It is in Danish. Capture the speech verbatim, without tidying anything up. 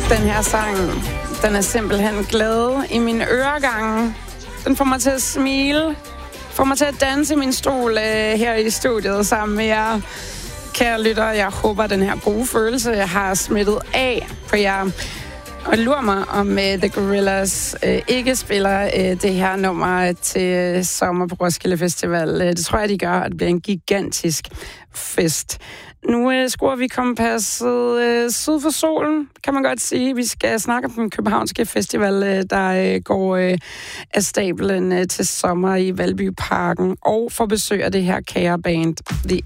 Den her sang, den er simpelthen glad i mine øregange. Den får mig til at smile, får mig til at danse i min stol øh, her i studiet sammen med jer. Kære lytter, jeg håber, den her gode følelse, jeg har smittet af på jer. Og lurer mig, om uh, The Gorillaz uh, ikke spiller uh, det her nummer til sommer på Roskilde Festival. Uh, det tror jeg, de gør, at det bliver en gigantisk fest. Nu uh, skruer vi kompasset uh, syd for solen, kan man godt sige. Vi skal snakke om den københavnske festival, uh, der uh, går uh, af stablen uh, til sommer i Valbyparken, og får besøg af det her kære band, The